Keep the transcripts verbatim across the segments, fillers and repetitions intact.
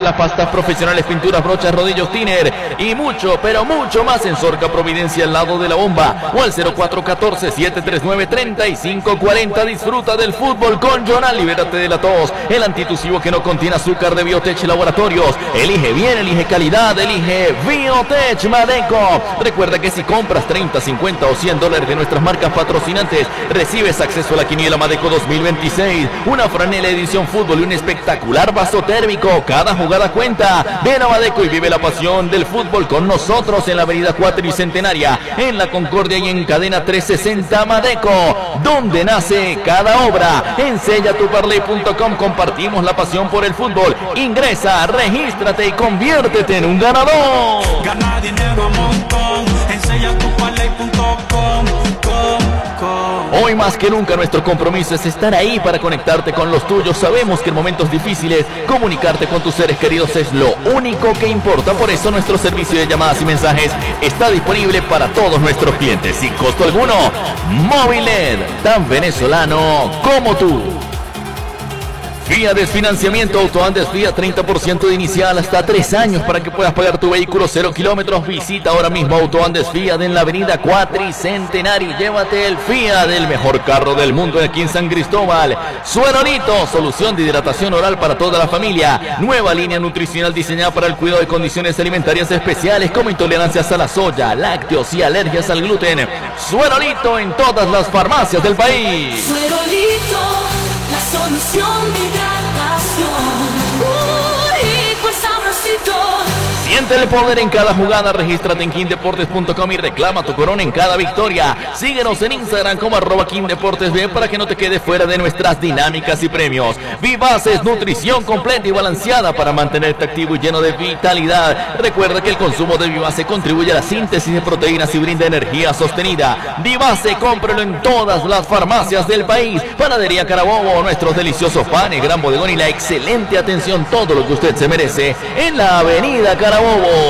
las pastas profesionales, pinturas, brochas, rodillos, thinner y mucho, pero mucho más en Sorca Providencia, al lado de la bomba, o al cero cuatro uno cuatro, siete tres nueve, tres cinco cuatro cero. Disfruta del fútbol con Jonal, libérate de la tos, el antitusivo que no contiene azúcar de Biotech Laboratorios. Elige bien, elige calidad, elige Biotech Madeco. Recuerda que si compras treinta, cincuenta o cien dólares de nuestras marcas patrocinantes, recibes acceso a la quiniela Madeco dos mil veintiséis, una franela edición fútbol y un espectacular vaso térmico. Cada jugada cuenta. Ven a Madeco y vive la pasión del fútbol con nosotros en la avenida Cuatricentenaria, en la Concordia y en cadena trescientos sesenta. Madeco, donde nace cada obra. En sella tu parlay punto com compartimos la pasión por el fútbol. Ingresa, regístrate y conviértete en un ganador. Gana dinero a montón en sella tu parlay punto com. Hoy más que nunca nuestro compromiso es estar ahí para conectarte con los tuyos. Sabemos que en momentos difíciles comunicarte con tus seres queridos es lo único que importa. Por eso nuestro servicio de llamadas y mensajes está disponible para todos nuestros clientes sin costo alguno. Moviled, tan venezolano como tú. Vía Desfinanciamiento Autoandes, vía treinta por ciento de inicial hasta tres años para que puedas pagar tu vehículo cero kilómetros. Visita ahora mismo Autoandes Fiat en la avenida Cuatricentenario. Llévate el Fiat del mejor carro del mundo aquí en San Cristóbal. Suerolito, solución de hidratación oral para toda la familia. Nueva línea nutricional diseñada para el cuidado de condiciones alimentarias especiales como intolerancias a la soya, lácteos y alergias al gluten. Suerolito en todas las farmacias del país. Suerolito, la solución de hidratación. Uy, pues sabrosito. Siente el poder en cada jugada. Regístrate en king deportes punto com y reclama tu corona en cada victoria. Síguenos en Instagram como arroba kingdeportesb para que no te quedes fuera de nuestras dinámicas y premios. Vivaces, nutrición completa y balanceada para mantenerte activo y lleno de vitalidad. Recuerda que el consumo de Vivace contribuye a la síntesis de proteínas y brinda energía sostenida. Vivace, cómpralo en todas las farmacias del país. Panadería Carabobo, nuestros deliciosos panes, gran bodegón y la excelente atención, todo lo que usted se merece en la avenida Carabobo.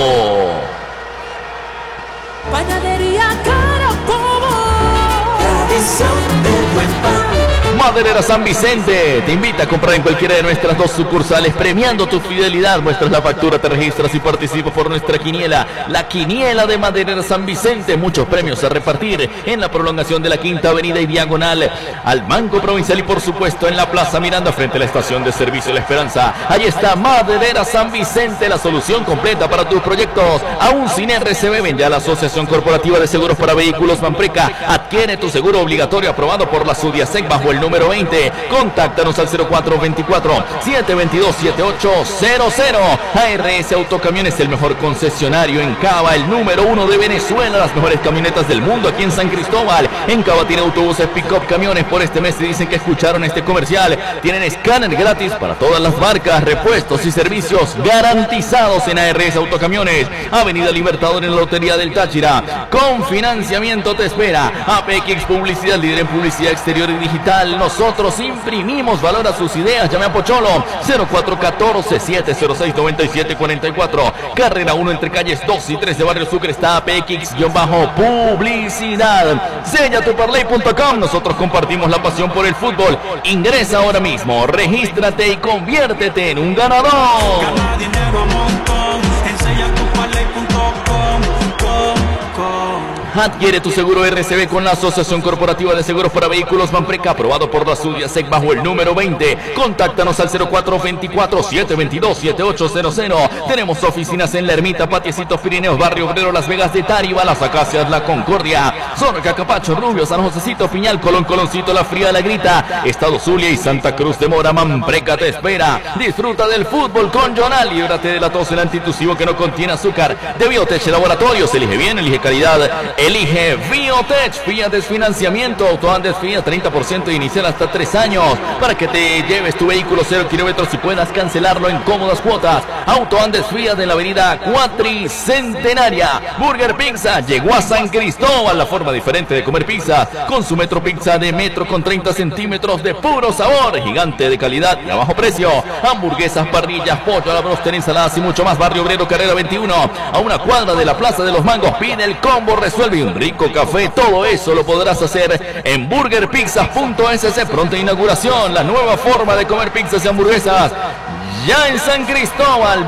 Panadería Carabobo. Tradición del buen pan. Maderera San Vicente te invita a comprar en cualquiera de nuestras dos sucursales, premiando tu fidelidad. Muestras la factura, te registras y participas por nuestra quiniela, la quiniela de Maderera San Vicente. Muchos premios a repartir en la prolongación de la Quinta Avenida y diagonal al Banco Provincial y por supuesto en la Plaza Miranda frente a la estación de servicio La Esperanza. Ahí está Maderera San Vicente, la solución completa para tus proyectos. Aún sin R C B, ven ya la Asociación Corporativa de Seguros para Vehículos Manpreca. Adquiere tu seguro obligatorio aprobado por la Sudiasec bajo el número veinte. Contáctanos al cero cuatro dos cuatro, siete dos dos, siete ocho cero cero. A R S Autocamiones, el mejor concesionario en Cava, el número uno de Venezuela. Las mejores camionetas del mundo aquí en San Cristóbal. En Cava tiene autobuses, pick-up, camiones. Por este mes se dicen que escucharon este comercial. Tienen escáner gratis para todas las marcas, repuestos y servicios garantizados en A R S Autocamiones. Avenida Libertador en la Lotería del Táchira. Con financiamiento te espera. A P X Publicidad, líder en publicidad exterior y digital. Nosotros imprimimos valor a sus ideas. Llame a Pocholo cero cuatro uno cuatro, siete cero seis, nueve siete cuatro cuatro. Carrera uno entre calles dos y tres de Barrio Sucre. Está A P X-Publicidad. Sella tu parlay punto com. Nosotros compartimos la pasión por el fútbol. Ingresa ahora mismo, regístrate y conviértete en un ganador. Gana dinero a montón en sella tu parlay punto com. Adquiere tu seguro R C B con la Asociación Corporativa de Seguros para Vehículos Manpreca, aprobado por la Sudiasec bajo el número veinte. Contáctanos al cero cuatro dos cuatro, siete dos dos, siete ocho cero cero. Tenemos oficinas en La Ermita, Patiecitos Pirineos, Barrio Obrero, Las Vegas de Táriba, Las Acacias, La Concordia, Zorca, Capacho, Rubio, San Josecito, Piñal, Colón, Coloncito, La Fría, La Grita, Estado Zulia y Santa Cruz de Mora. Manpreca te espera. Disfruta del fútbol con Jonal. Líbrate de la tos, el antitusivo que no contiene azúcar. De Biotech Laboratorios, elige bien, elige calidad. Elige Biotech. Fiat Desfinanciamiento Autoandes Fiat, treinta por ciento inicial hasta tres años para que te lleves tu vehículo cero kilómetros y puedas cancelarlo en cómodas cuotas. Autoandes Fiat en la avenida Cuatricentenaria. Burger Pizza llegó a San Cristóbal, la forma diferente de comer pizza, con su Metro Pizza de metro con treinta centímetros de puro sabor, gigante de calidad y a bajo precio. Hamburguesas, parrillas, pollo a la bróster, ensaladas y mucho más. Barrio Obrero, carrera veintiuno, a una cuadra de la Plaza de los Mangos. Pide el combo, resuelve un rico café. Todo eso lo podrás hacer en burger pizzas punto es ce. Pronta inauguración, la nueva forma de comer pizzas y hamburguesas ya en San Cristóbal.